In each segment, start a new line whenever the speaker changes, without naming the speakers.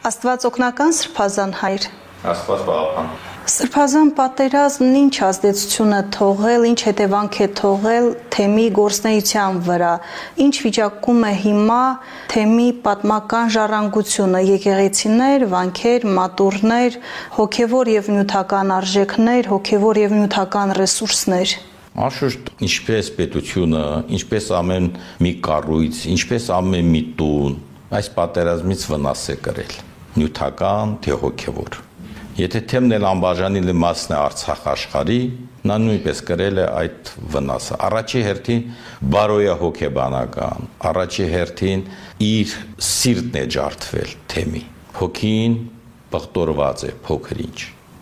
Աստված օգնական Սրբազան հայր։
Աստված պահապան։
Սրբազան պատերազմն ինչ ազդեցություն է թողել, ինչ հետևանք է թողել թեմի գործնեության վրա, ինչ վիճակում է հիմա թեմի պատմական ժառանգությունը, եկեղեցիներ, վանքեր, մատուռներ, հոգևոր եւ նյութական արժեքներ, հոգևոր եւ նյութական ռեսուրսներ։
Անշուշտ, ինչպես պետությունը, ինչպես ամեն մի կառույց, ինչպես ամեն մի տուն, այս պատերազմից վնաս է կրել, նյութական, թե հոգևոր։ Եթե թեմն էլ անբաժանելի մասն է Արցախ աշխարհի, նա նույնպես կրել է այդ վնասը։ Առաջի հերթին բարոյահոգեբանական, առաջի հերթին իր սիրտն է ջարդվել թեմի։ Հոգին բղտորված է փոքր-ինչ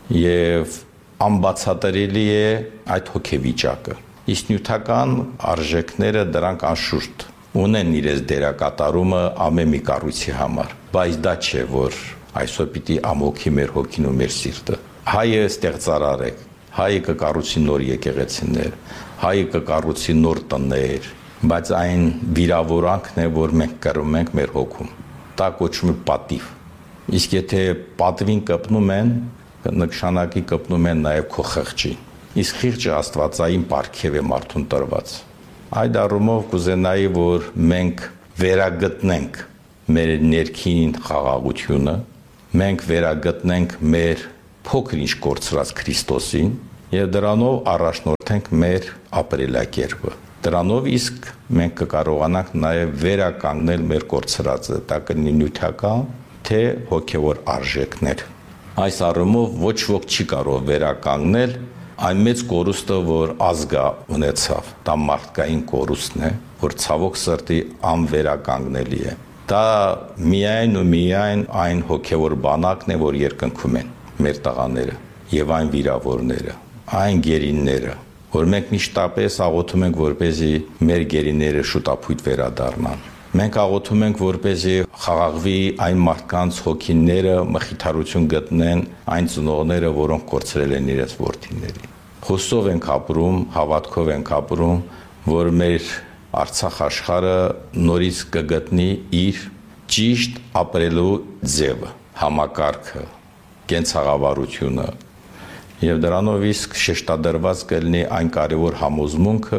եւ անբացատրելի է այդ հոգեվիճակը։ Իսկ նյութական արժեքները դրանք անշուշտ ունեն իրենց դերակատարումը ամեն մի կառույցի համար, բայց դա չէ, որ այսօր պիտի ամոքի մեր հոգին ու մեր սիրտը։ Հայը ստեղծարար է, հայը կկառուցի նոր եկեղեցիներ, հայը կկառուցի նոր տներ, բայց այն վիրավորանքն է, որ մենք կրում ենք մեր հոգում։ Դա կոչվում է պատիվ։ Իսկ եթե պատվին կպնում են, նշանակի կպնում են նաև քո խղճին։ Իսկ խիղճը աստվածային պարգև է մարդուն տրված։ Այդ առումով կուզենայի, որ մենք վերագտնենք մեր ներքին խաղաղությունը, մենք վերագտնենք մեր փոքր-ինչ կորցրած Քրիստոսին եւ դրանով առաջնորդենք մեր ապրելակերպը։ Դրանով իսկ մենք կկարողանանք նաեւ վերականգնել մեր կորցրածը, դա կլինի նյութական, թե հոգեվոր արժեքներ։ Այս առումով ոչ ոք չի կարող վերականգնել այն մեծ կորուստը, որ ազգը ունեցավ։ Դա մարդկային կորուստն է, որ ցավոք սրտի անվերականգնելի է։ Դա միայն ու միայն այն հոգևոր բանակն է, որ երկնքում են մեր տղաները եւ այն վիրավորները, այն գերինները, որ մենք միշտապես աղոթում ենք, որպեսզի մեր գերիները շուտապույտ վերադառնան։ Մենք աղոթում ենք, որպեսզի խաղաղվի այն մարդկանց հոգիները, մխիթարություն գտնեն այն ծնողները, որոնք կորցրել են իրենց որդիներին։ Խոսով ենք ապրում, հավատքով ենք ապրում, որ մեր Արցախ աշխարհը նորից կգտնի իր ճիշտ ապրելու ձևը, համակարգը, կենցաղավարությունը եւ դրանով իսկ շեշտադրված կլինի այն կարևոր համոզմունքը,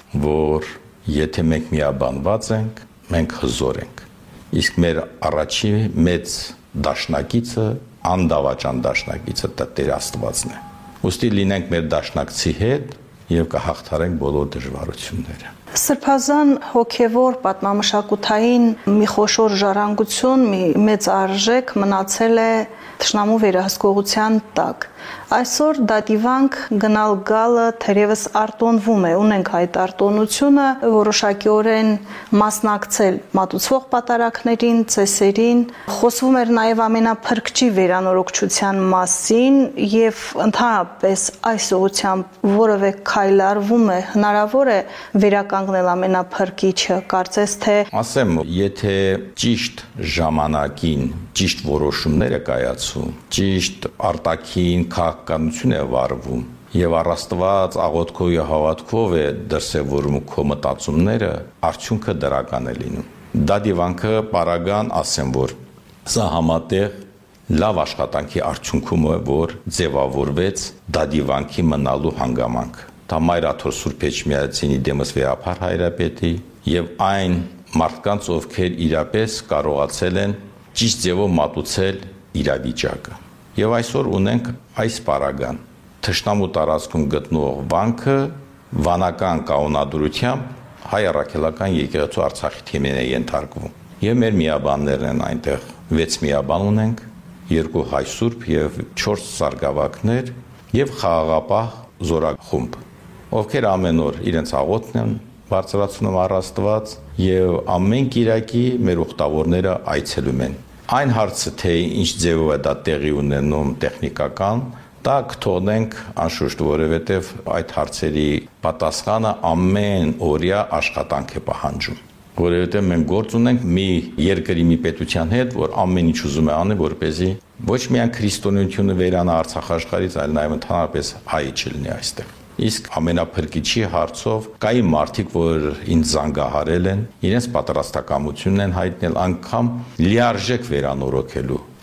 որ եթե մենք միաբանված ենք, մենք հզոր ենք։ Իսկ մեր առաջի մեծ դաշնակիցը, անդավաճան դաշնակիցը Տեր Աստվածն է։ Ուստի լինենք մեր դաշնակցի հետ եւ կհաղթարենք բոլոր դժվարությունները։
Սրբազան հոգևոր պատմամշակութային մի խոշոր ժառանգություն, մի մեծ արժեք մնացել է թշնամու վերահսկողության տակ։ Այսօր դատիվանք գնալ գալը թերևս արտոնվում է, ունենք այդ արտոնությունը, որոշակիորեն մասնակցել մատուցվող պատարակներին, ծեսերին, խոսվում էր նաև ամենափրկչի վերանորոգչության մասին եւ ընդհանրապես այս ուղղությամբ որևէ քայլ արվում է, հնարավոր է վերականգնել ամենափրկիչը, կարծես թե
ասեմ, եթե ճիշտ ժամանակին ճիշտ որոշումներ է կայացում, ճիշտ արտաքին քաղաքականություն է վարվում եւ առաստված աղոթքով եւ հավատքով է դրսեւորում քո մտածումները, արդյունքը դրական է լինում։ Դա դիվանքը պարագան ասեմ, որ սա համատեղ լավ աշխատանքի արդյունքում է, որ ձևավորվեց դադիվանքի մնալու հանգամանք։ Դա Մայրաթոր Սուրբ Էջմիածինի Դեմս Վեհափար հայրապետի եւ այն մարդկանց, ովքեր իրապես կարողացել են ճիշտ ձևով մատուցել իրավիճակը։ Եվ այսօր ունենք այս պարագան։ Թշնամու տարածքում գտնող վանքը վանական կանոնադրությամբ հայ առաքելական եկեղեցու Արցախի թիմին է ենթարկվում։ Եվ մեր միաբաններն են այնտեղ 6 միաբան ունենք, 2 հայ սուրբ եւ 4 սարգսակներ եւ խաղաղապահ զորախումբ, ովքեր ամեն օր իրենց աղոթն են բարձրացնում առ Աստված եւ ամեն կիրակի մեր ուխտավորները այցելում են։ Այն հարցը, թե ինչ ձևով է դա տեղի ունենում տեխնիկական, դա կթողնենք անշուշտ, որովհետև այդ հարցերի պատասխանը ամեն օրյա աշխատանք է պահանջում։ Որովհետև մենք գործ ունենք մի երկրի մի պետության հետ, որ ամեն ինչ ուզում է անի, որպեսզի ոչ միայն քրիստոնեությունը վերանա Արցախ աշխարհից, այլ նաև ընդհանրապես հայ չլինի այստեղ։ Իսկ ամենափրկիչի հարցով կային մարդիկ, որ ինձ զանգահարել են, իրենց պատրաստակամությունն են հայտնել անգամ լիարժեք վերանորոգելու,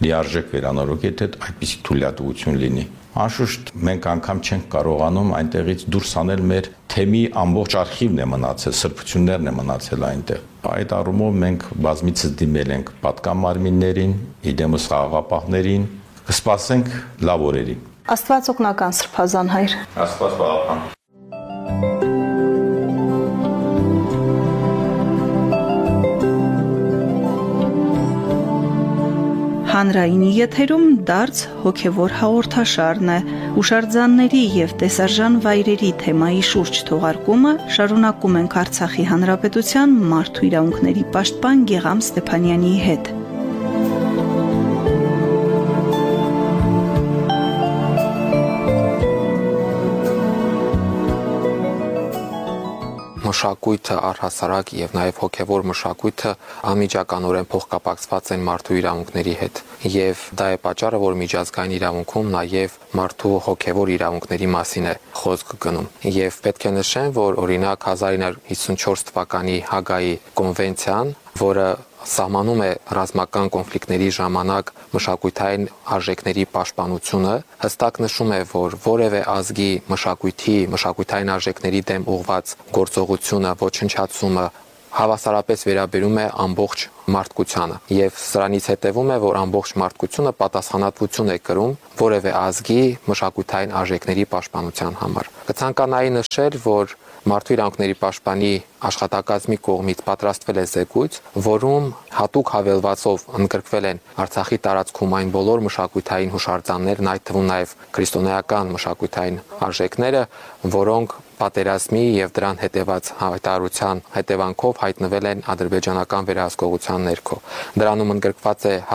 լիարժեք վերանորոգի, եթե այդպիսի թույլատվություն լինի։ Անշուշտ մենք անգամ չենք կարողանում այնտեղից դուրս անել մեր թեմի ամբողջ արխիվն է մնացել, սրբություններն է մնացել այնտեղ։ Այդ առումով մենք բազմիցս դիմել ենք պատգամարմիններին, իդեմս խաղաղապահներին, կսպասենք լավ օրերին։
Աստված օգնական Սրբազան հայր։
Աստված պահապան։
Հանրայինի եթերում դարձ հոգևոր հաղորդաշարն է։ Հուշարձանների եւ տեսարժան վայրերի թեմայի շուրջ թողարկումը շարունակում ենք Արցախի Հանրապետության մարդու իրավունքների պաշտպան Գեգամ Ստեփանյանի հետ։
Մշակույթը առհասարակ եւ նաեւ հոգեվոր մշակույթը անմիջականորեն փոխկապակցված են մարդու իրավունքների հետ եւ դա է պատճառը, որ միջազգային իրավունքում նաեւ մարդու հոգեվոր իրավունքների մասին է խոսք գնում եւ պետք է նշեմ, որ օրինակ 1954 թվականի Հագայի կոնվենցիան, որը սահմանում է ռազմական կոնֆլիկտների ժամանակ մշակութային արժեքների պաշտպանությունը, հստակ նշում է, որ որևէ ազգի մշակութային արժեքների դեմ ուղղված գործողությունը, ոչնչացումը հավասարապես վերաբերում է ամբողջ մարդկությանը եւ սրանից հետեւում է, որ ամբողջ մարդկությունը պատասխանատվություն է կրում որևէ ազգի մշակութային արժեքների պաշտպանության համար։ Կցանկանայի նշել, որ Մարդու իրավունքների պաշտպանի աշխատակազմի կողմից պատրաստվել է զեկույց, որում հատուկ հավելվածով ընդգրկվել են Արցախի տարածքում այն բոլոր մշակութային հուշարձաններն, այդ թվում նաև քրիստոնեական մշակութային արժեքները, որոնք պատերազմի եւ դրան հետեւած հայտարարության հետևանքով հայտնվել են ադրբեջանական վերահսկողության ներքո։ Դրանում ընդգրկված է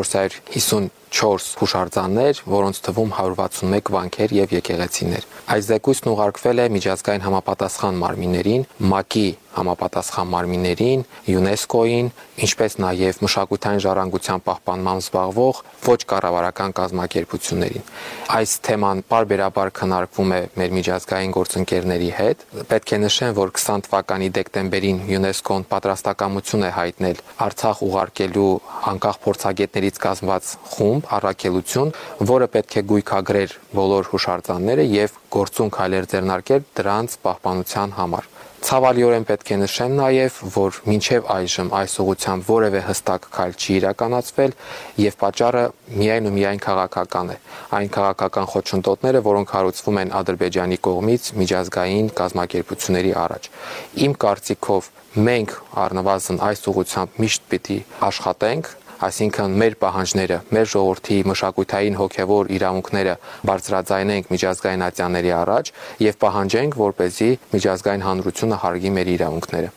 1454 հուշարձաններ, որոնց թվում 161 վանքեր եւ եկեղեցիներ։ Այս զեկույցն ուղարկվել է միջազգային համապատասխան մարմիններին, ՄԱԿ-ի համապատասխան մարմիններին, ՅՈՒՆԵՍԿՕ-ին, ինչպես նաև մշակութային ժառանգության պահպանմամբ զբաղվող ոչ կառավարական կազմակերպություններին։ Այս թեման պարբերաբար քննարկվում է մեր միջազգային գործընկերների հետ։ Պետք է նշեմ, որ 20 թվականի դեկտեմբերին ՅՈՒՆԵՍԿՕ-ն պատրաստակամություն է հայտնել Արցախ ուղարկելու անկախ փորձագետներից կազմված խումբ, առաքելություն, որը պետք է գույքագրեր բոլոր հուշարձանները եւ գործուն քայլեր ձեռնարկել դրանց պահպանության համար։ Ցավալիորեն պետք է նշեմ նաև, որ մինչև այժմ այս ուղղությամբ որևէ հստակ քայլ չի իրականացվել եւ պատճառը միայն ու միայն քաղաքական է։ Այն քաղաքական խոչընդոտները, որոնք հարուցվում են Ադրբեջանի կողմից միջազգային կազմակերպությունների առաջ։ Իմ կարծիքով մենք առնվազն այս ուղղությամբ միշտ պիտի աշխատենք, այսինքն մեր պահանջները, մեր ժողովրդի մշակութային հոգևոր իրավունքները բարձրաձայնենք միջազգային ատյանների առաջ եւ պահանջենք, որպեսզի միջազգային հանրությունը հարգի մեր իրավունքները։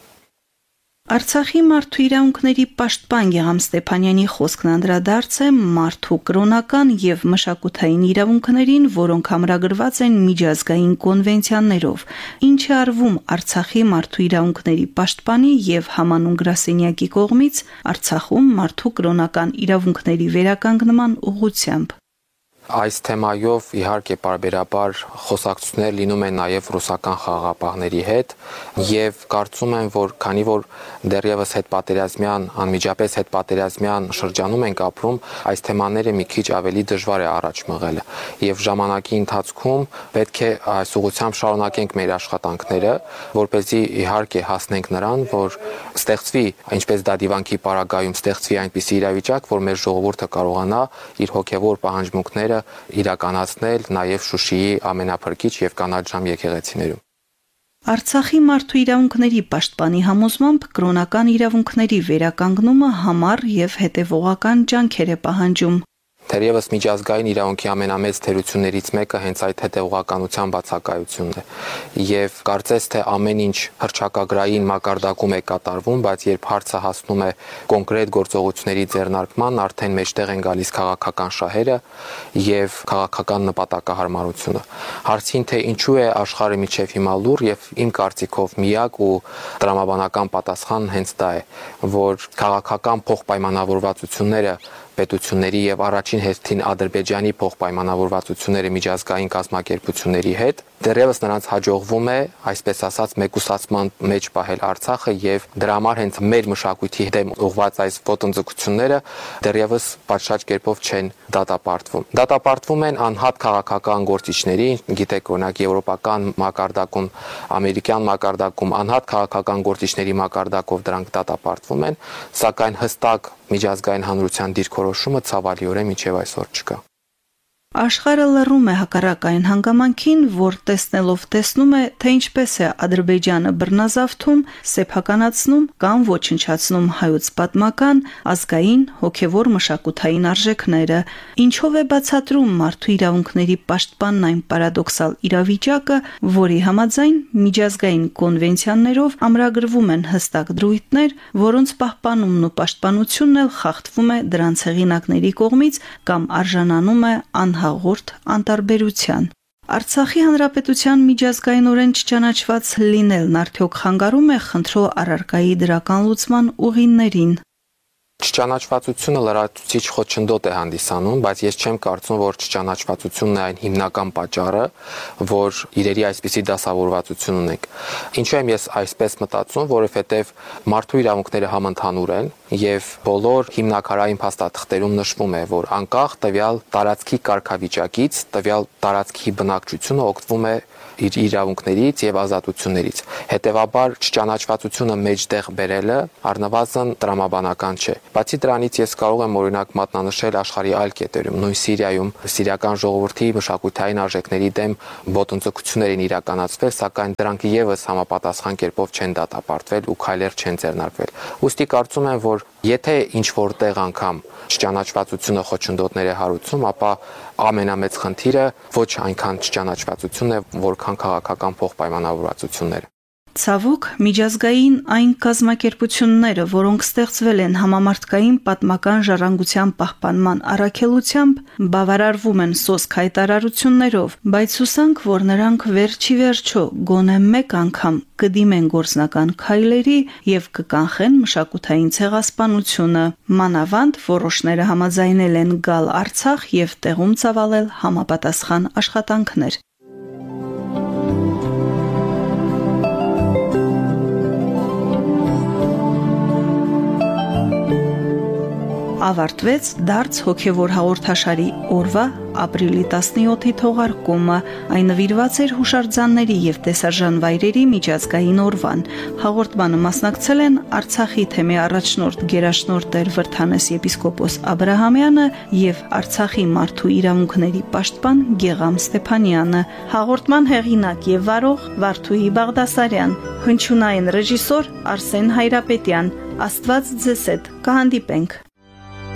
Արցախի մարդու իրավունքների պաշտպան Գեգամ Ստեփանյանի խոսքն անդրադարձ է մարդու կրոնական եւ մշակութային իրավունքներին, որոնք ամրագրված են միջազգային կոնվենցիաներով, ինչը արվում Արցախի մարդու իրավունքների պաշտպանի եւ համանուն գրասենյակի կողմից Արցախում մարդու կրոնական իրավունքների վերականգնման ուղղությամբ։
Այս թեմայով իհարկե պարբերաբար խոսակցություններ լինում են նաև ռուսական խաղաղապահների հետ եւ կարծում եմ, որ քանի որ դեռևս հետպատերազմյան, անմիջապես հետպատերազմյան շրջանում ենք ապրում, այս թեմաները մի քիչ ավելի դժվար է առաջ մղելը եւ ժամանակի ընթացքում պետք է այս ուղղությամբ շարունակենք մեր աշխատանքները, որպեսզի իհարկե հասնենք նրան, որ ստեղծվի, ինչպես դադիվանքի պարագայում ստեղծվի այնպիսի իրավիճակ, որ մեր ժողովուրդը կարողանա իր հոգեվոր պահանջմունքները իրականացնել նաև Շուշիի ամենափրկիչ եւ կանաչ ժամ եկեղեցիներում։
Արցախի մարդու իրավունքների պաշտպանի համոզմամբ կրոնական իրավունքների վերականգնումը համառ եւ հետեւողական ջանքեր է պահանջում։
Թերևս միջազգային իրավունքի ամենամեծ թերություններից մեկը հենց այդ հետևողականության բացակայությունն է։ Եվ կարծես թե ամեն ինչ հռչակագրային մակարդակում է կատարվում, բայց երբ հարցը հասնում է կոնկրետ գործողությունների ձեռնարկման, արդեն մեջտեղ են գալիս քաղաքական շահերը եւ քաղաքական նպատակահարմարությունը։ Հարցին թե ինչու է աշխարհը միջև հիմա լուր եւ իմ կարծիքով միակ ու տրամաբանական պատասխանն հենց դա է, որ քաղաքական փոխպայմանավորվածությունները պետությունների եւ առաջին հերթին Ադրբեջանի փոխպայմանավորվածությունները միջազգային կազմակերպությունների հետ, դեռևս նրանց հաջողվում է, այսպես ասած, մեկուսացման մեջ պահել Արցախը եւ դրա համար հենց մեր մշակույթի դեմ ուղղված այս ոտնձգությունները դեռևս պատշաճ կերպով չեն դատապարտվում։ Դատապարտվում են անհատ քաղաքական գործիչների, գիտեք, օրինակ եվրոպական մակարդակում, ամերիկյան մակարդակում անհատ քաղաքական գործիչների մակարդակով դրանք դատապարտվում են, սակայն հստակ միջազգային հանրության դիրքորոշումը ցավալիորեն մինչև այսօր չկա։
Աշխարհը լռում է հակառակային հանգամանքին, որ տեսնելով տեսնում է, թե ինչպես է Ադրբեջանը բռնազավթում, սեփականացնում կամ ոչնչացնում հայոց պատմական, ազգային, հոգևոր մշակութային արժեքները, ինչով է բացատրում մարդու իրավունքների պաշտպանն այն պարադոքսալ իրավիճակը, որի համաձայն միջազգային կոնվենցիաներով ամրագրվում են հստակ դրույթներ, որոնց պահպանումն ու պաշտպանությունն էլ խախտվում է դրանց հեղինակների կողմից կամ արժանանում է հաղորդ անտարբերության։ Արցախի հանրապետության միջազգայինորեն չճանաչված լինելն արդյոք խանգարում է խնդրո առարկայի դրական լուծման ուղիներին։
Չճանաչվածությունը լրացուցիչ խոչընդոտ է հանդիսանում, բայց ես չեմ կարծում, որ չճանաչվածությունն է այն հիմնական պատճառը, որ իրերի այսպիսի դասավորվածություն ունենք։ Ինչու եմ ես այսպես մտածում, որովհետև մարդու իրավունքները համընդհանուր են եւ բոլոր հիմնաքարային փաստաթղթերում նշվում է, որ անկախ տվյալ տարածքի կարգավիճակից, տվյալ տարածքի բնակչությունը օգտվում է իր իրավունքներից եւ ազատություններից։ Հետևաբար չճանաչվածությունը մեջտեղ բերելը առնվազն տրամաբանական չէ։ Բացի դրանից ես կարող եմ օրինակ մատնանշել աշխարհի այլ կետերում, նույն Սիրիայում սիրիական ժողովրդի մշակութային արժեքների դեմ ոտնձգություններ են իրականացվել, սակայն դրանք եւս համապատասխան կերպով չեն դատապարտվել ու քայլեր չեն ձեռնարկվել։ Ուստի կարծում եմ, որ եթե ինչ որտեղ անգամ չճանաչվածությունը խոչընդոտներ է հարուցում, ապա ամենամեծ խնդիրը ոչ այնքան չճանաչվածությունն է, որքան քաղաքական փոխպայմանավորվածությունները։
Ցավոք, միջազգային այն կազմակերպությունները, որոնք ստեղծվել են համամարտկային պատմական ժառանգության պահպանման առաքելությամբ, բավարարվում են սոսկ հայտարարություններով, բայց հուսանք, որ նրանք վերջի վերջո գոնե մեկ անգամ կդիմեն գործնական քայլերի եւ կկանխեն մշակութային ցեղասպանությունը։ Մանավանդ որոշները համաձայնել են գալ Արցախ եւ տեղում ծավալել համապատասխան աշխատանքներ։ Ավարտվեց դարձ հոգևոր հաղորդաշարի օրվա ապրիլի 17-ի թողարկումը, այն նվիրված էր հուշարձանների եւ տեսարժան վայրերի միջազգային օրվան։ Հաղորդմանը մասնակցել են Արցախի թեմի առաջնորդ գերաշնորհ Տեր Վրթանես եպիսկոպոս Աբրահամյանը եւ Արցախի մարդու իրավունքների պաշտպան Գեգամ Ստեփանյանը։ Հաղորդման հեղինակ եւ վարող Վարդուհի Բաղդասարյան, հնչյունային ռեժիսոր Արսեն Հայրապետյան։ Աստված ձեզ հետ, կհանդիպենք։